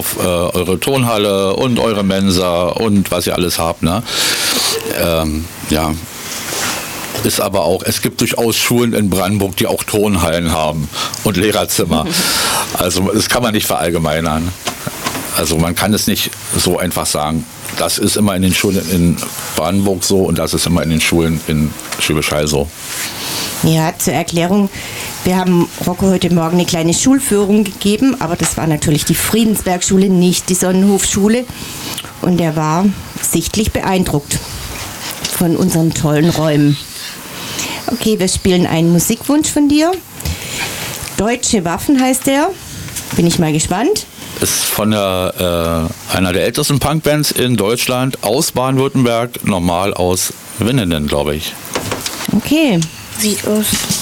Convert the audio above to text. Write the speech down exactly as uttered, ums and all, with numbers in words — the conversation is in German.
äh, eure Turnhalle und eure Mensa und was ihr alles habt, ne? Ähm, ja. Ist aber auch, es gibt durchaus Schulen in Brandenburg, die auch Turnhallen haben und Lehrerzimmer. Also das kann man nicht verallgemeinern. Also man kann es nicht so einfach sagen, das ist immer in den Schulen in Brandenburg so und das ist immer in den Schulen in Schwäbisch Hall so. Ja, zur Erklärung, wir haben Rocco heute Morgen eine kleine Schulführung gegeben, aber das war natürlich die Friedensberg-Schule, nicht die Sonnenhof-Schule. Und er war sichtlich beeindruckt von unseren tollen Räumen. Okay, wir spielen einen Musikwunsch von dir. Deutsche Waffen heißt der. Bin ich mal gespannt. Ist von der, äh, einer der ältesten Punkbands in Deutschland aus Baden-Württemberg, normal aus Winnenden, glaube ich. Okay. Sieht aus.